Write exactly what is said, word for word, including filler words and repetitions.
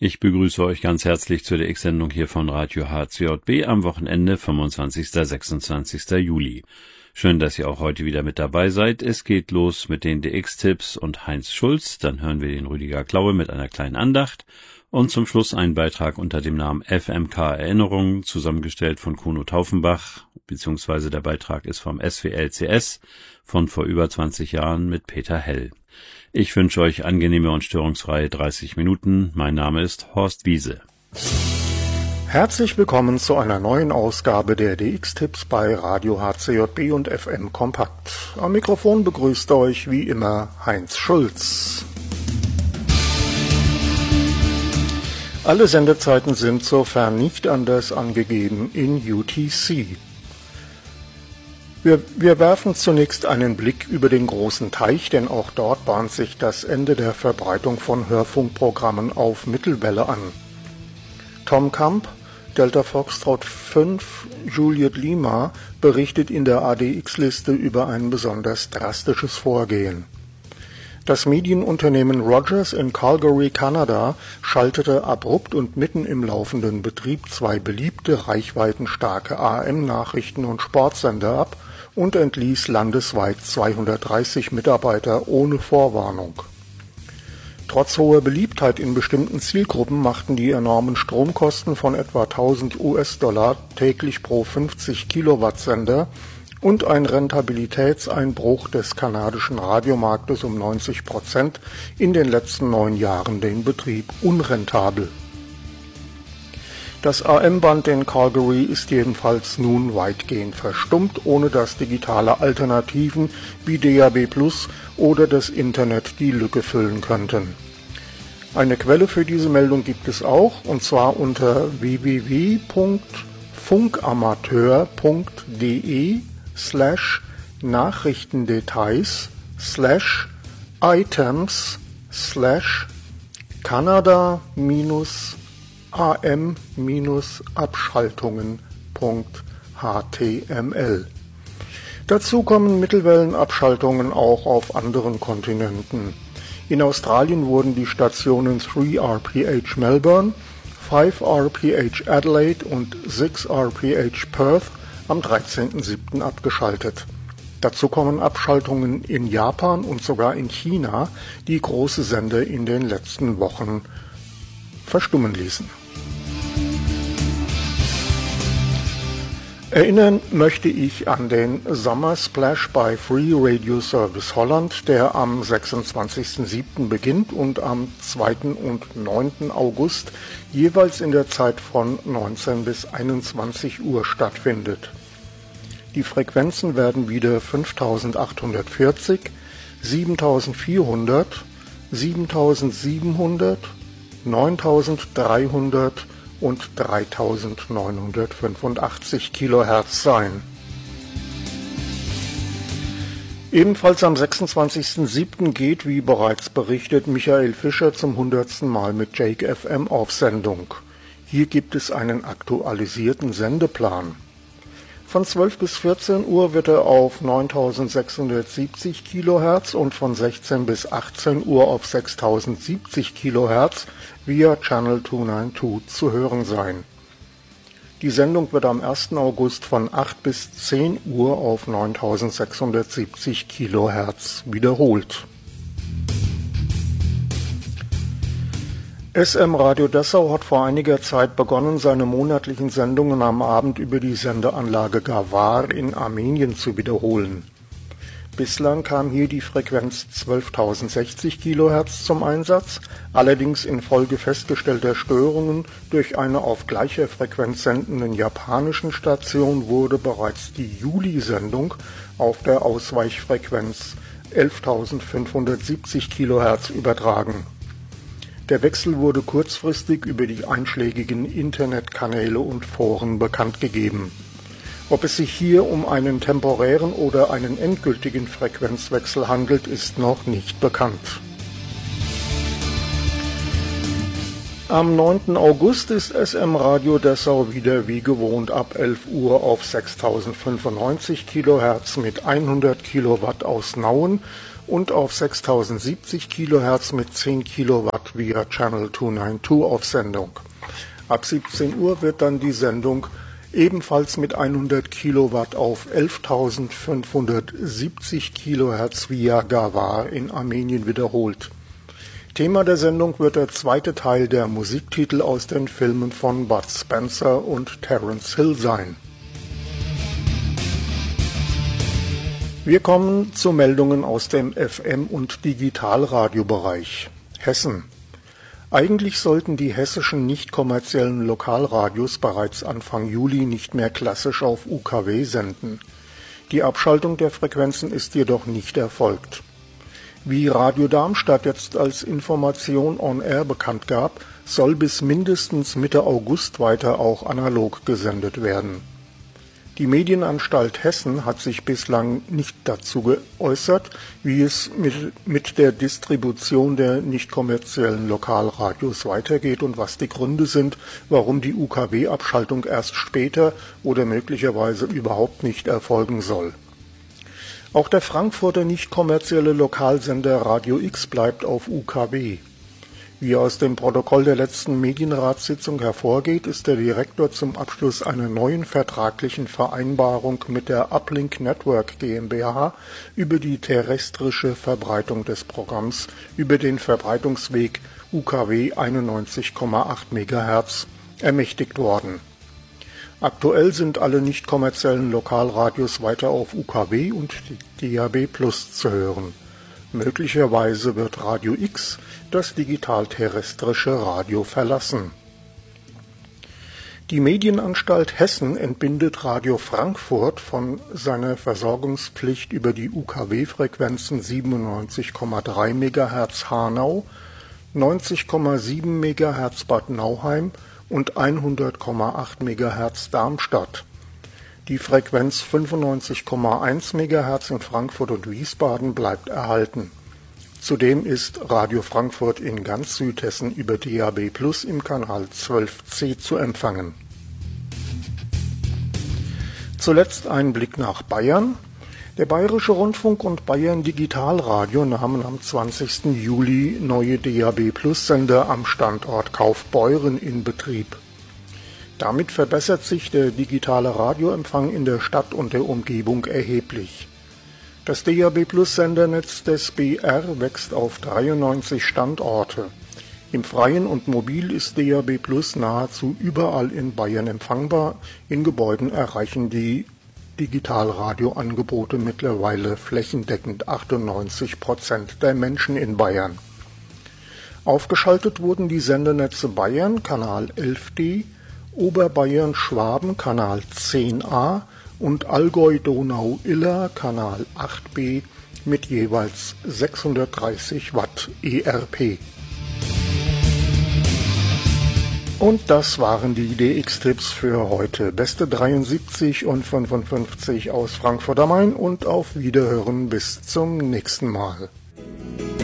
Ich begrüße euch ganz herzlich zu der X-Sendung hier von Radio H C J B am Wochenende fünfundzwanzigsten bis sechsundzwanzigsten Juli. Schön, dass ihr auch heute wieder mit dabei seid. Es geht los mit den D X-Tipps und Heinz Schulz. Dann hören wir den Rüdiger Klaue mit einer kleinen Andacht. Und zum Schluss ein Beitrag unter dem Namen F M K Erinnerungen, zusammengestellt von Kuno Taufenbach, beziehungsweise der Beitrag ist vom S W L C S von vor über zwanzig Jahren mit Peter Hell. Ich wünsche euch angenehme und störungsfreie dreißig Minuten. Mein Name ist Horst Wiese. Herzlich willkommen zu einer neuen Ausgabe der D X-Tipps bei Radio H C J B und F M Kompakt. Am Mikrofon begrüßt euch wie immer Heinz Schulz. Alle Sendezeiten sind, sofern nicht anders angegeben, in U T C. Wir, wir werfen zunächst einen Blick über den großen Teich, denn auch dort bahnt sich das Ende der Verbreitung von Hörfunkprogrammen auf Mittelwelle an. Tom Kamp, Delta Foxtrot fünf, Juliet Lima, berichtet in der A D X-Liste über ein besonders drastisches Vorgehen. Das Medienunternehmen Rogers in Calgary, Kanada, schaltete abrupt und mitten im laufenden Betrieb zwei beliebte, reichweitenstarke A M-Nachrichten- und Sportsender ab und entließ landesweit zweihundertdreißig Mitarbeiter ohne Vorwarnung. Trotz hoher Beliebtheit in bestimmten Zielgruppen machten die enormen Stromkosten von etwa tausend US-Dollar täglich pro fünfzig Kilowatt Sender und ein Rentabilitätseinbruch des kanadischen Radiomarktes um neunzig Prozent in den letzten neun Jahren den Betrieb unrentabel. Das A M-Band in Calgary ist jedenfalls nun weitgehend verstummt, ohne dass digitale Alternativen wie D A B plus oder das Internet die Lücke füllen könnten. Eine Quelle für diese Meldung gibt es auch, und zwar unter w w w punkt funkamateur punkt de slash Nachrichtendetails slash items slash Kanada minus A M-Abschaltungen punkt h t m l. Dazu kommen Mittelwellenabschaltungen auch auf anderen Kontinenten. In Australien wurden die Stationen drei R P H Melbourne, fünf R P H Adelaide und sechs R P H Perth am dreizehnten siebten abgeschaltet. Dazu kommen Abschaltungen in Japan und sogar in China, die große Sender in den letzten Wochen verstummen ließen. Erinnern möchte ich an den Summer Splash bei Free Radio Service Holland, der am sechsundzwanzigsten siebten beginnt und am zweiten und neunten August jeweils in der Zeit von neunzehn bis einundzwanzig Uhr stattfindet. Die Frequenzen werden wieder fünftausendachthundertvierzig, siebentausendvierhundert, siebentausendsiebenhundert, neuntausenddreihundert und dreitausendneunhundertfünfundachtzig Kilohertz sein. Ebenfalls am sechsundzwanzigsten siebten geht, wie bereits berichtet, Michael Fischer zum hundertsten Mal mit Jake F M auf Sendung. Hier gibt es einen aktualisierten Sendeplan. Von zwölf bis vierzehn Uhr wird er auf neuntausendsechshundertsiebzig Kilohertz und von sechzehn bis achtzehn Uhr auf sechstausendsiebzig Kilohertz via Channel zweihunderzweiundneunzig zu hören sein. Die Sendung wird am ersten August von acht bis zehn Uhr auf neuntausendsechshundertsiebzig Kilohertz wiederholt. S M Radio Dessau hat vor einiger Zeit begonnen, seine monatlichen Sendungen am Abend über die Sendeanlage Gavar in Armenien zu wiederholen. Bislang kam hier die Frequenz zwölftausendsechzig Kilohertz zum Einsatz, allerdings infolge festgestellter Störungen durch eine auf gleicher Frequenz sendenden japanischen Station wurde bereits die Juli-Sendung auf der Ausweichfrequenz elftausendfünfhundertsiebzig Kilohertz übertragen. Der Wechsel wurde kurzfristig über die einschlägigen Internetkanäle und Foren bekannt gegeben. Ob es sich hier um einen temporären oder einen endgültigen Frequenzwechsel handelt, ist noch nicht bekannt. Am neunten August ist S M Radio Dessau wieder wie gewohnt ab elf Uhr auf sechstausendfünfundneunzig Kilohertz mit hundert Kilowatt aus Nauen und auf sechstausendsiebzig Kilohertz mit zehn Kilowatt via Channel zweihunderzweiundneunzig auf Sendung. Ab siebzehn Uhr wird dann die Sendung ebenfalls mit hundert Kilowatt auf elftausendfünfhundertsiebzig Kilohertz via Gawar in Armenien wiederholt. Thema der Sendung wird der zweite Teil der Musiktitel aus den Filmen von Bud Spencer und Terence Hill sein. Wir kommen zu Meldungen aus dem F M- und Digitalradiobereich. Hessen. Eigentlich sollten die hessischen nicht kommerziellen Lokalradios bereits Anfang Juli nicht mehr klassisch auf U K W senden. Die Abschaltung der Frequenzen ist jedoch nicht erfolgt. Wie Radio Darmstadt jetzt als Information on Air bekannt gab, soll bis mindestens Mitte August weiter auch analog gesendet werden. Die Medienanstalt Hessen hat sich bislang nicht dazu geäußert, wie es mit, mit der Distribution der nicht kommerziellen Lokalradios weitergeht und was die Gründe sind, warum die U K W-Abschaltung erst später oder möglicherweise überhaupt nicht erfolgen soll. Auch der Frankfurter nicht kommerzielle Lokalsender Radio X bleibt auf U K W. Wie aus dem Protokoll der letzten Medienratssitzung hervorgeht, ist der Direktor zum Abschluss einer neuen vertraglichen Vereinbarung mit der Uplink Network GmbH über die terrestrische Verbreitung des Programms über den Verbreitungsweg U K W einundneunzig Komma acht Megahertz ermächtigt worden. Aktuell sind alle nicht kommerziellen Lokalradios weiter auf U K W und D A B Plus zu hören. Möglicherweise wird Radio X das digital-terrestrische Radio verlassen. Die Medienanstalt Hessen entbindet Radio Frankfurt von seiner Versorgungspflicht über die U K W-Frequenzen siebenundneunzig Komma drei Megahertz Hanau, neunzig Komma sieben Megahertz Bad Nauheim und hundert Komma acht Megahertz Darmstadt. Die Frequenz fünfundneunzig Komma eins Megahertz in Frankfurt und Wiesbaden bleibt erhalten. Zudem ist Radio Frankfurt in ganz Südhessen über D A B Plus im Kanal zwölf C zu empfangen. Zuletzt ein Blick nach Bayern. Der Bayerische Rundfunk und Bayern Digitalradio nahmen am zwanzigsten Juli neue D A B Plus Sender am Standort Kaufbeuren in Betrieb. Damit verbessert sich der digitale Radioempfang in der Stadt und der Umgebung erheblich. Das D A B Plus Sendernetz des B R wächst auf dreiundneunzig Standorte. Im Freien und Mobil ist D A B Plus nahezu überall in Bayern empfangbar. In Gebäuden erreichen die Digitalradioangebote mittlerweile flächendeckend achtundneunzig Prozent der Menschen in Bayern. Aufgeschaltet wurden die Sendernetze Bayern, Kanal elf D, Oberbayern-Schwaben, Kanal zehn a und Allgäu-Donau-Iller, Kanal acht b mit jeweils sechshundertdreißig Watt E R P. Und das waren die D X-Tipps für heute. Beste dreiundsiebzig und fünfundfünfzig aus Frankfurt am Main und auf Wiederhören bis zum nächsten Mal.